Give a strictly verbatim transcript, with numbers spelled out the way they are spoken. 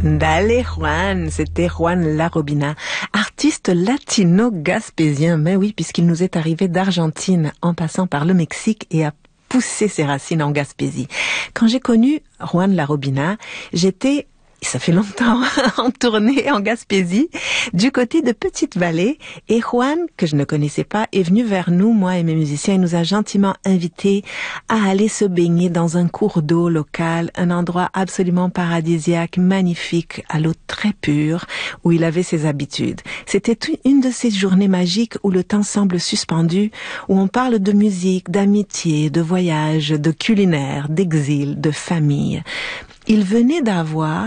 Dale Juan, c'était Juan Larobina, artiste latino-gaspésien, mais oui, puisqu'il nous est arrivé d'Argentine en passant par le Mexique et a poussé ses racines en Gaspésie. Quand j'ai connu Juan Larobina, j'étais, ça fait longtemps, en tournée en Gaspésie, du côté de Petite-Vallée, et Juan, que je ne connaissais pas, est venu vers nous, moi et mes musiciens, et nous a gentiment invités à aller se baigner dans un cours d'eau local, un endroit absolument paradisiaque, magnifique, à l'eau très pure, où il avait ses habitudes. C'était une de ces journées magiques où le temps semble suspendu, où on parle de musique, d'amitié, de voyage, de culinaire, d'exil, de famille. Il venait d'avoir